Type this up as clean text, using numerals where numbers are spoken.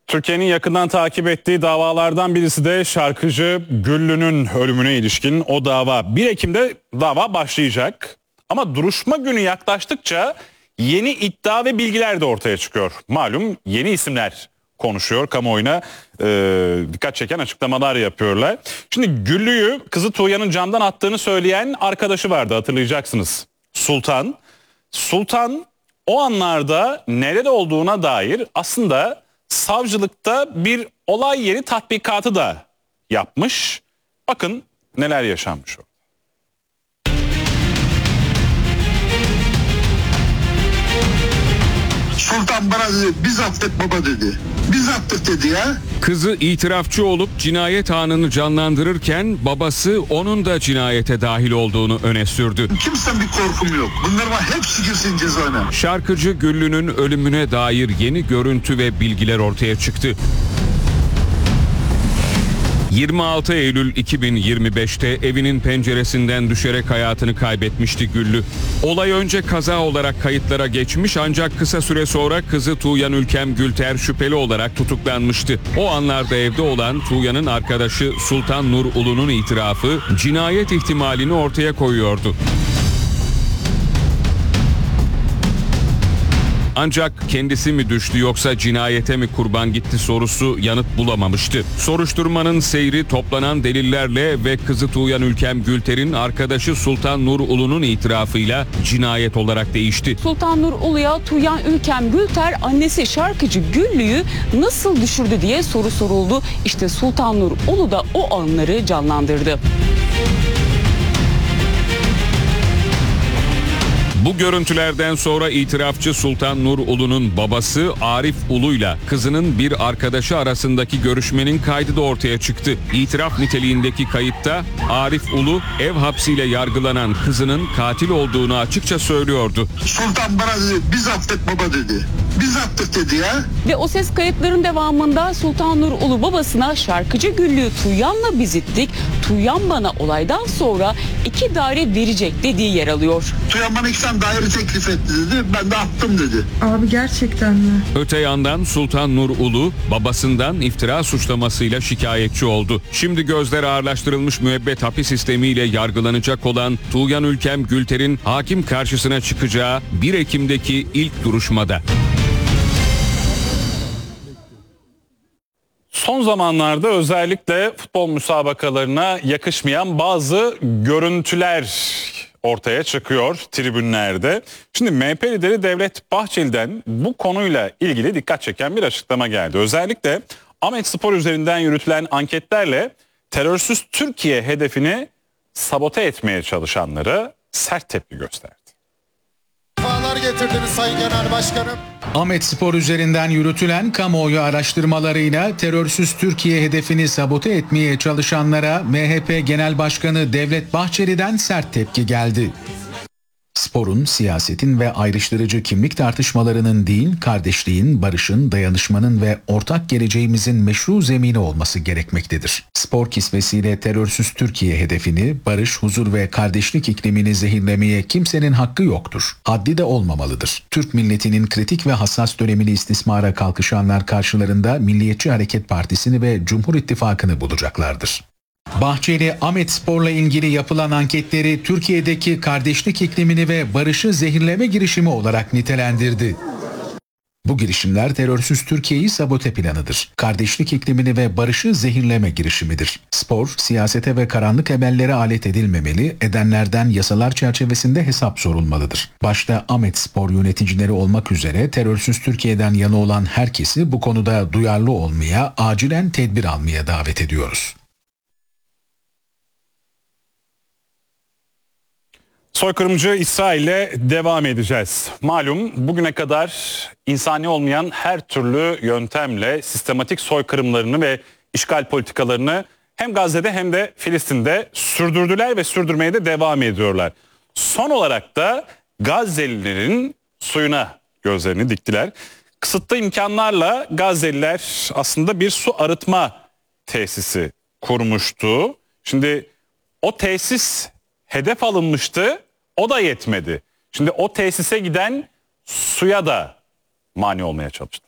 Türkiye'nin yakından takip ettiği davalardan birisi de şarkıcı Güllü'nün ölümüne ilişkin o dava. 1 Ekim'de dava başlayacak ama duruşma günü yaklaştıkça yeni iddia ve bilgiler de ortaya çıkıyor. Malum yeni isimler konuşuyor, kamuoyuna dikkat çeken açıklamalar yapıyorlar. Şimdi Güllü'yü kızı Tuğya'nın camdan attığını söyleyen arkadaşı vardı, hatırlayacaksınız. Sultan o anlarda nerede olduğuna dair aslında savcılıkta bir olay yeri tatbikatı da yapmış. Bakın neler yaşanmış o. Sultan bana dedi, biz attık baba dedi. Biz attık dedi ya. Kızı itirafçı olup cinayet anını canlandırırken babası onun da cinayete dahil olduğunu öne sürdü. Kimsenin bir korkum yok. Bunlar var, hepsi girsin cezaevine. Şarkıcı Güllü'nün ölümüne dair yeni görüntü ve bilgiler ortaya çıktı. 26 Eylül 2025'te evinin penceresinden düşerek hayatını kaybetmişti Güllü. Olay önce kaza olarak kayıtlara geçmiş ancak kısa süre sonra kızı Tuğyan Ülkem Gülter şüpheli olarak tutuklanmıştı. O anlarda evde olan Tuğyan'ın arkadaşı Sultan Nur Ulu'nun itirafı cinayet ihtimalini ortaya koyuyordu. Ancak kendisi mi düştü yoksa cinayete mi kurban gitti sorusu yanıt bulamamıştı. Soruşturmanın seyri toplanan delillerle ve kızı Tuğyan Ülkem Gülter'in arkadaşı Sultan Nur Ulu'nun itirafıyla cinayet olarak değişti. Sultan Nur Ulu'ya Tuğyan Ülkem Gülter annesi şarkıcı Güllü'yü nasıl düşürdü diye soru soruldu. İşte Sultan Nur Ulu da o anları canlandırdı. Bu görüntülerden sonra itirafçı Sultan Nur Ulu'nun babası Arif Ulu'yla kızının bir arkadaşı arasındaki görüşmenin kaydı da ortaya çıktı. İtiraf niteliğindeki kayıtta Arif Ulu ev hapsiyle yargılanan kızının katil olduğunu açıkça söylüyordu. Sultan bana dedi, biz attık baba dedi. Biz attık dedi ya. Ve o ses kayıtların devamında Sultan Nur Ulu babasına şarkıcı Güllü'yü Tuğyan'la biz ittik. Tuğyan bana olaydan sonra 2 daire verecek dediği yer alıyor. Tuğyan bana 2 tane daire teklif etti dedi. Ben de attım dedi. Abi gerçekten mi? Öte yandan Sultan Nur Ulu babasından iftira suçlamasıyla şikayetçi oldu. Şimdi gözler ağırlaştırılmış müebbet hapis sistemiyle yargılanacak olan Tuğyan Ülkem Gülter'in hakim karşısına çıkacağı 1 Ekim'deki ilk duruşmada. Son zamanlarda özellikle futbol müsabakalarına yakışmayan bazı görüntüler ortaya çıkıyor tribünlerde. Şimdi MHP lideri Devlet Bahçeli'den bu konuyla ilgili dikkat çeken bir açıklama geldi. Özellikle Ahmetspor üzerinden yürütülen anketlerle terörsüz Türkiye hedefini sabote etmeye çalışanlara sert tepki gösterdi. Getirdiniz Sayın Genel Başkanım. Ahmetspor üzerinden yürütülen kamuoyu araştırmalarıyla terörsüz Türkiye hedefini sabote etmeye çalışanlara MHP Genel Başkanı Devlet Bahçeli'den sert tepki geldi. Sporun, siyasetin ve ayrıştırıcı kimlik tartışmalarının değil, kardeşliğin, barışın, dayanışmanın ve ortak geleceğimizin meşru zemini olması gerekmektedir. Spor kisvesiyle terörsüz Türkiye hedefini, barış, huzur ve kardeşlik iklimini zehirlemeye kimsenin hakkı yoktur. Haddi de olmamalıdır. Türk milletinin kritik ve hassas dönemini istismara kalkışanlar karşılarında Milliyetçi Hareket Partisi'ni ve Cumhur İttifakı'nı bulacaklardır. Bahçeli, Ahmetspor'la ilgili yapılan anketleri Türkiye'deki kardeşlik iklimini ve barışı zehirleme girişimi olarak nitelendirdi. Bu girişimler terörsüz Türkiye'yi sabote planıdır. Kardeşlik iklimini ve barışı zehirleme girişimidir. Spor, siyasete ve karanlık emellere alet edilmemeli, edenlerden yasalar çerçevesinde hesap sorulmalıdır. Başta Ahmetspor yöneticileri olmak üzere terörsüz Türkiye'den yana olan herkesi bu konuda duyarlı olmaya, acilen tedbir almaya davet ediyoruz. Soykırımcı İsrail'le devam edeceğiz. Malum bugüne kadar insani olmayan her türlü yöntemle sistematik soykırımlarını ve işgal politikalarını hem Gazze'de hem de Filistin'de sürdürdüler ve sürdürmeye de devam ediyorlar. Son olarak da Gazze'lilerin suyuna gözlerini diktiler. Kısıtlı imkanlarla Gazze'liler aslında bir su arıtma tesisi kurmuştu. Şimdi o tesis hedef alınmıştı. O da yetmedi. Şimdi o tesise giden suya da mani olmaya çalıştı.